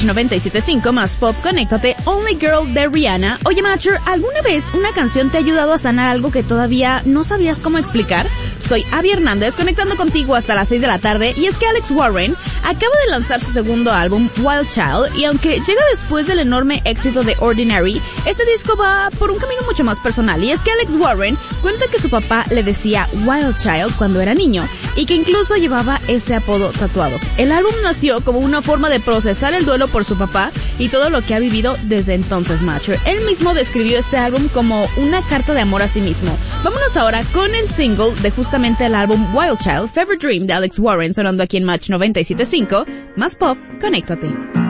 Match 97.5 más pop, conéctate, Only Girl de Rihanna. Oye, Matcher, ¿alguna vez una canción te ha ayudado a sanar algo que todavía no sabías cómo explicar? Soy Abby Hernández, conectando contigo hasta las 6 de la tarde, y es que Alex Warren acaba de lanzar su segundo álbum, Wild Child, y aunque llega después del enorme éxito de Ordinary, este disco va por un camino mucho más personal, y es que Alex Warren cuenta que su papá le decía Wild Child cuando era niño, y que incluso llevaba ese apodo tatuado. El álbum nació como una forma de procesar el duelo por su papá y todo lo que ha vivido desde entonces, Matcher. Él mismo describió este álbum como una carta de amor a sí mismo. Vámonos ahora con el single de justamente el álbum Wild Child, Fever Dream de Alex Warren, sonando aquí en Match 97.5, más pop, conéctate.